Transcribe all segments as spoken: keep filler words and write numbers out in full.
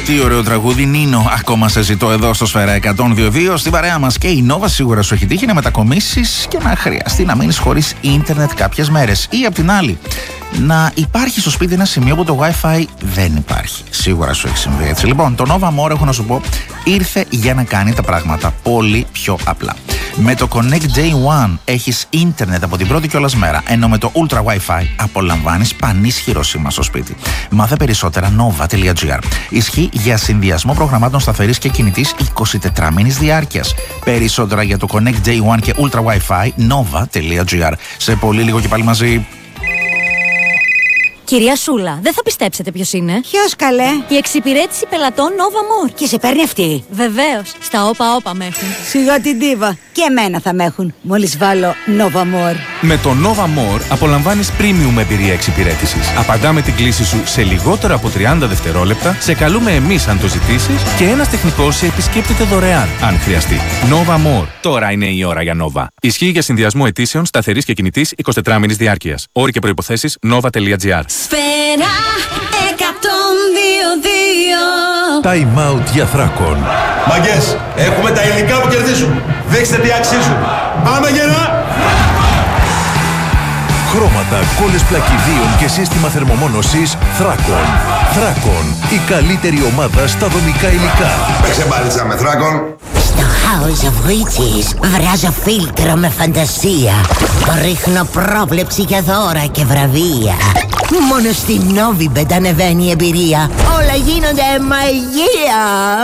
Τι ωραίο τραγούδι, Νίνο. Ακόμα σε ζητώ εδώ στο Σφαίρα εκατόν δύο δύο. Στη παρέα μας και η Νόβα σίγουρα σου έχει τύχει να μετακομίσεις και να χρειαστεί να μείνεις χωρίς ίντερνετ κάποιες μέρες. Ή απ' την άλλη, να υπάρχει στο σπίτι ένα σημείο που το Wi-Fi δεν υπάρχει. Σίγουρα σου έχει συμβεί έτσι. Λοιπόν, το Nova More, έχω να σου πω, ήρθε για να κάνει τα πράγματα πολύ πιο απλά. Με το Connect τζέι ουάν έχεις ίντερνετ από την πρώτη κιόλας μέρα, ενώ με το Ultra Wi-Fi απολαμβάνεις πανίσχυρο σήμα στο σπίτι. Μάθε περισσότερα nova.gr. Ισχύει για συνδυασμό προγραμμάτων σταθερής και κινητής εικοσιτετράμηνης διάρκειας. Περισσότερα για το Connect τζέι ουάν και Ultra Wi-Fi nova.gr. Σε πολύ λίγο και πάλι μαζί. Κυρία Σούλα, δεν θα πιστέψετε ποιος είναι. Ποιος, καλέ? Η εξυπηρέτηση πελατών Nova More. Και σε παίρνει αυτή? Βεβαίως. Στα όπα όπα με έχουν. Σιγά την ντίβα. Και εμένα θα με έχουν. Μόλις βάλω Nova More. Με το Nova More απολαμβάνεις premium εμπειρία εξυπηρέτησης. Απαντάμε την κλήση σου σε λιγότερο από τριάντα δευτερόλεπτα, σε καλούμε εμείς αν το ζητήσεις και ένας τεχνικός σε επισκέπτεται δωρεάν αν χρειαστεί. Nova More. Τώρα είναι η ώρα για Nova. Ισχύει για συνδυασμό αιτήσεων σταθερής και κινητής εικοσιτετράμηνης διάρκειας. Όροι και προϋποθέσεις nova.gr. Σφαίρα εκατόν δύο δύο. Time out για Θράκον. Μαγκές, έχουμε τα υλικά που κερδίζουν. Δείξτε τι αξίζουν. Πάμε γερά! Χρώματα, κόλλες πλακιδίων και σύστημα θερμομόνωσης Θράκον. Θράκον, η καλύτερη ομάδα στα δομικά υλικά. Παίξε μπάλιτσα με Θράκον. Στο House of Witches βράζω φίλτρο με φαντασία. Ρίχνω πρόβλεψη για δώρα και βραβεία. Μόνο στην Novibet ανεβαίνει η εμπειρία. Όλα γίνονται μαγεία.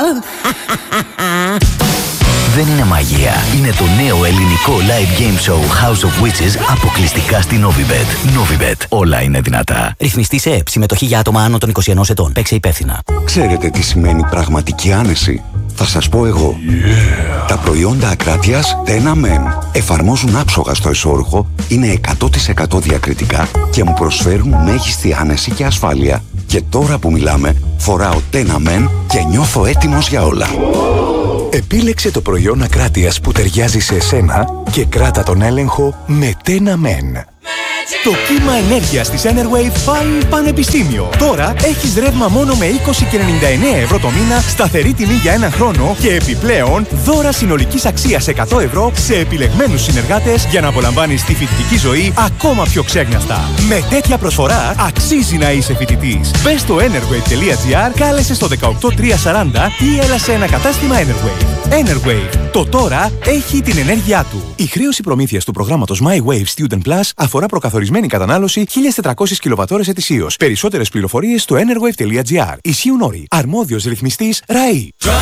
Δεν είναι μαγεία. Είναι το νέο ελληνικό live game show House of Witches αποκλειστικά στη Novibet. Novibet. Όλα είναι δυνατά. Ρυθμιστή σε ΕΕΠ. Συμμετοχή για άτομα άνω των είκοσι ενός ετών. Παίξε υπεύθυνα. Ξέρετε τι σημαίνει πραγματική άνεση? Θα σας πω εγώ. Yeah. Τα προϊόντα Ακράτειας Tena Men εφαρμόζουν άψογα στο εσώρουχο, είναι εκατό τοις εκατό διακριτικά και μου προσφέρουν μέγιστη άνεση και ασφάλεια. Και τώρα που μιλάμε, φοράω Tena Men και νιώθω έτοιμος για όλα. Επίλεξε το προϊόν Ακράτειας που ταιριάζει σε εσένα και κράτα τον έλεγχο με Tena Men. Το κύμα ενέργειας της Enerwave πάλι πανεπιστήμιο. Τώρα έχεις ρεύμα μόνο με είκοσι και ενενήντα εννέα ευρώ το μήνα, σταθερή τιμή για έναν χρόνο και επιπλέον δώρα συνολικής αξίας εκατό ευρώ σε επιλεγμένους συνεργάτες για να απολαμβάνεις τη φοιτητική ζωή ακόμα πιο ξέγνιαστα. Με τέτοια προσφορά αξίζει να είσαι φοιτητής. Μπες στο enerwave.gr, κάλεσε στο δεκαοκτώ τριακόσια σαράντα ή έλα σε ένα κατάστημα Enerwave. Enerwave. Το τώρα έχει την ενέργειά του. Η χρέωση προμήθειας του προγράμματος My Wave Student Plus αφορά προκαθορισμένη κατανάλωση χίλιες τετρακόσιες κιλοβατόρες ετησίως. Περισσότερες πληροφορίες στο enerwave.gr. Ισχύουν όροι. Αρμόδιος ρυθμιστής ΡΑΗ.